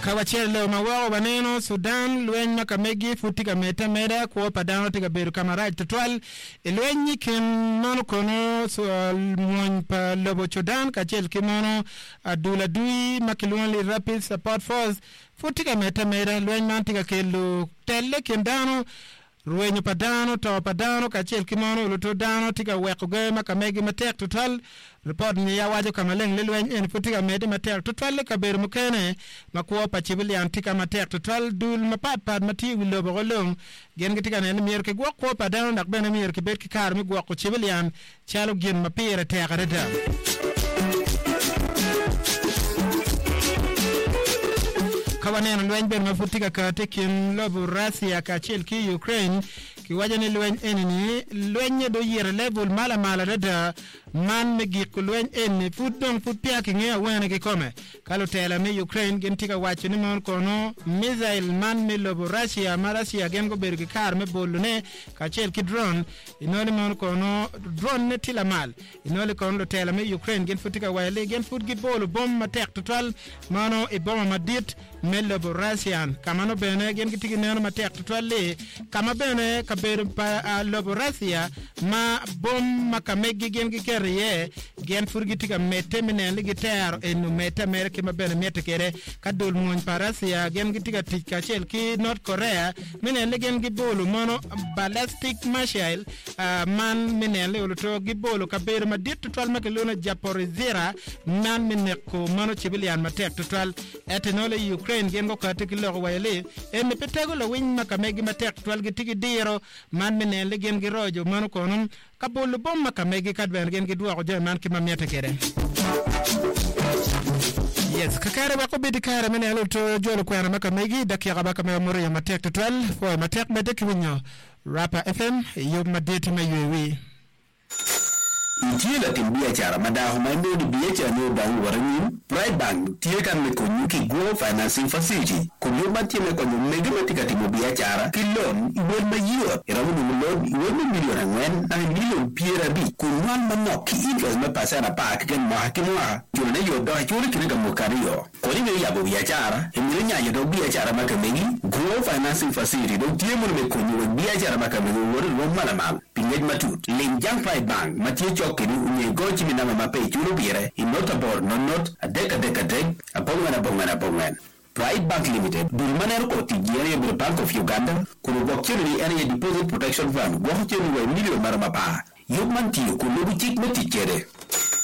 Kawachele mawao baneno Sudan lwen makamegi futika meta kwa padano tika beru kamaraj tutwal lwen kin nono kono so mwen pa lobo chodan kachel kimono adula dui makilwali rapid support force futika meta lwen mantika kelu telle kindano ruwenyo padano to padano kachel kimono luto dano tika wekuge makamegi matek total report ni yawajo kamaleng lelwen en futika mede matek total kaberu mukene makuwa pachibili antika matek total dul mapad mati wilobo golong gen gitika ne mier ke gwa ko padano nak bene mier ke bet ki kar mi gwa ko chibili an chalo gen mapire tegareda kawaneno lwen ben mafutika katekin lobu Russia kachel ki Ukraine ki wajani lwen enini lwen do yere level mala da man me gik lwen en fudon pia ki nge wene ki kome kalo tela me Ukraine gen tika wacho ni mon kono missile man me lobu Russia gen go bergi kar me bolune kachel ki drone inoli mon kono drone ne tila mal inoli kono tela me Ukraine gen futika wale gen fut gi bolu bom matek total mano e bom madit mello Russian kama no bene gen gitigi neno matek totalle kama bene kaber pa lobo Russia ma bom makamegi gen gikeriye gen furgitiga mete minen ligiter en mete America ma bene mete kere kadul mon pa Russia gen gitiga tika chel ki North Korea minen gen gibolu mono ballistic missile man minen le to gibolu kaber ma dit total makelona Japorizera man mineko mono civilian matek total etenole Ukraine gen go kati kilo wale en petego lo win makamegi matek twal gitigi diro man menen le gen girojo man konon kabolo bom makamegi kadben gen gidwa ko je man ki mamete kere yes kakare ba ko bidi kare menen lo to jolo ko na makamegi dakya ba kamera moro ya matek twal fo matek medek winyo Rapa FM yo madete mayewi Intiela timbia chara madaho maimbo di biyecha leo bangu waranyu Pride Bank tieka mekonyuki Grow Financing Facility kumbio tieme kwenye megamatika timu biachara kilon iwel mayiwa iramu mulon iwel miliona ngwen na milion piera bi kunwan manoki interest mepasana paak gen mahakimwa jone yodo hachuri kiriga mukariyo kwenye vile yabo biachara emile nyanyo biachara makamegi Grow Financing Facility do tiemu mekonyuwe biachara makamegi wori malamalu pingej matut linjang Pride Bank matiye kini unye gochi minama mape chulu bire innotabor nonot adek abongan Pride Bank Limited dulmaner ko tijere bil Bank of Uganda kuru bokchiri area deposit protection fund gochiri we million marama pa yobman tiyo kulu bitik metijere